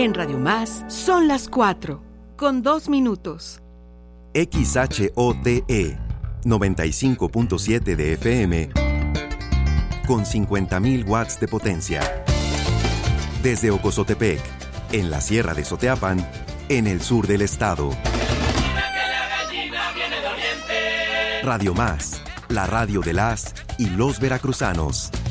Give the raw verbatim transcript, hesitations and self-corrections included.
En Radio Más son las cuatro, con dos minutos. X H O T E noventa y cinco punto siete de F M con cincuenta mil watts de potencia. Desde Ocozotepec, en la Sierra de Soteapan, en el sur del estado. Radio Más, la radio de las y los veracruzanos.